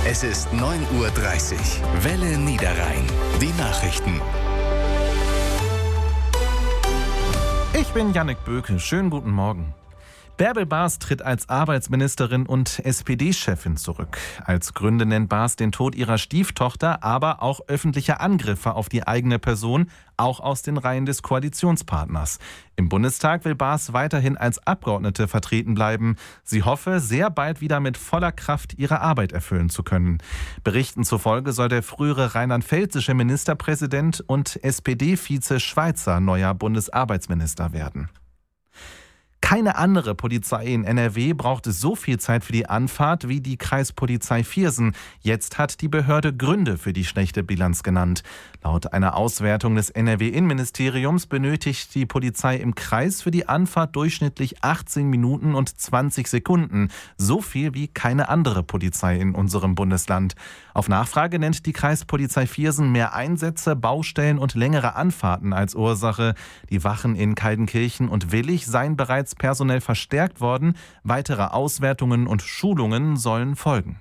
Es ist 9:30 Uhr. Welle Niederrhein. Die Nachrichten. Ich bin Jannik Böke. Schönen guten Morgen. Bärbel Baas tritt als Arbeitsministerin und SPD-Chefin zurück. Als Gründe nennt Baas den Tod ihrer Stieftochter, aber auch öffentliche Angriffe auf die eigene Person, auch aus den Reihen des Koalitionspartners. Im Bundestag will Baas weiterhin als Abgeordnete vertreten bleiben. Sie hoffe, sehr bald wieder mit voller Kraft ihre Arbeit erfüllen zu können. Berichten zufolge soll der frühere rheinland-pfälzische Ministerpräsident und SPD-Vize Schweizer neuer Bundesarbeitsminister werden. Keine andere Polizei in NRW brauchte so viel Zeit für die Anfahrt wie die Kreispolizei Viersen. Jetzt hat die Behörde Gründe für die schlechte Bilanz genannt. Laut einer Auswertung des NRW-Innenministeriums benötigt die Polizei im Kreis für die Anfahrt durchschnittlich 18 Minuten und 20 Sekunden. So viel wie keine andere Polizei in unserem Bundesland. Auf Nachfrage nennt die Kreispolizei Viersen mehr Einsätze, Baustellen und längere Anfahrten als Ursache. Die Wachen in Kaldenkirchen und Willich seien bereits personell verstärkt worden. Weitere Auswertungen und Schulungen sollen folgen.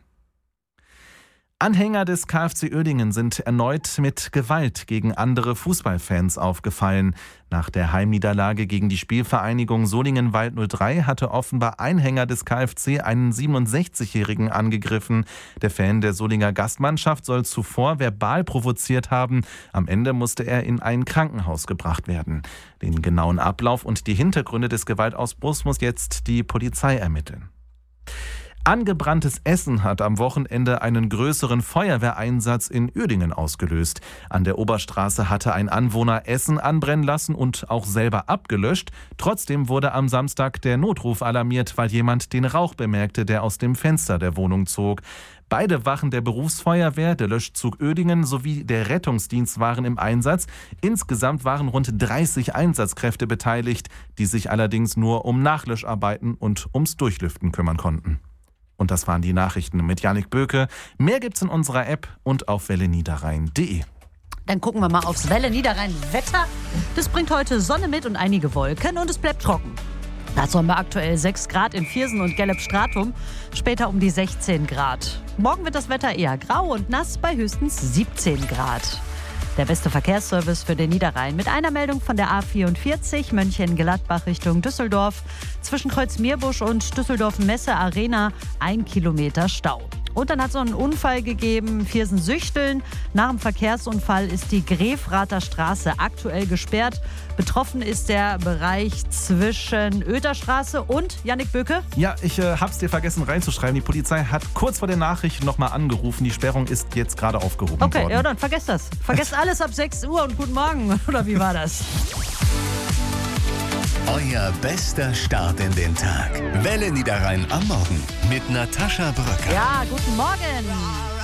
Anhänger des KfC Uerdingen sind erneut mit Gewalt gegen andere Fußballfans aufgefallen. Nach der Heimniederlage gegen die Spielvereinigung Solingen-Wald 03 hatte offenbar ein Anhänger des KfC einen 67-Jährigen angegriffen. Der Fan der Solinger Gastmannschaft soll zuvor verbal provoziert haben. Am Ende musste er in ein Krankenhaus gebracht werden. Den genauen Ablauf und die Hintergründe des Gewaltausbruchs muss jetzt die Polizei ermitteln. Angebranntes Essen hat am Wochenende einen größeren Feuerwehreinsatz in Uerdingen ausgelöst. An der Oberstraße hatte ein Anwohner Essen anbrennen lassen und auch selber abgelöscht. Trotzdem wurde am Samstag der Notruf alarmiert, weil jemand den Rauch bemerkte, der aus dem Fenster der Wohnung zog. Beide Wachen der Berufsfeuerwehr, der Löschzug Uerdingen sowie der Rettungsdienst waren im Einsatz. Insgesamt waren rund 30 Einsatzkräfte beteiligt, die sich allerdings nur um Nachlöscharbeiten und ums Durchlüften kümmern konnten. Und das waren die Nachrichten mit Jannik Böke. Mehr gibt's in unserer App und auf welleniederrhein.de. Dann gucken wir mal aufs Welle Niederrhein Wetter. Das bringt heute Sonne mit und einige Wolken und es bleibt trocken. Dazu haben wir aktuell 6 Grad in Viersen und Gelleb-Stratum, später um die 16 Grad. Morgen wird das Wetter eher grau und nass bei höchstens 17 Grad. Der beste Verkehrsservice für den Niederrhein mit einer Meldung von der A44 Mönchengladbach Richtung Düsseldorf. Zwischen Kreuzmierbusch und Düsseldorf-Messe Arena 1 Kilometer Stau. Und dann hat es noch einen Unfall gegeben, Viersen-Süchteln. Nach dem Verkehrsunfall ist die Grefrather Straße aktuell gesperrt. Betroffen ist der Bereich zwischen Oederstraße und Jannik Böke. Ja, ich hab's dir vergessen reinzuschreiben. Die Polizei hat kurz vor der Nachricht nochmal angerufen. Die Sperrung ist jetzt gerade aufgehoben worden. Okay, ja dann vergesst das. Vergesst alles ab 6 Uhr und guten Morgen. Oder wie war das? Euer bester Start in den Tag. Welle Niederrhein am Morgen mit Natascha Bröcker. Ja, guten Morgen.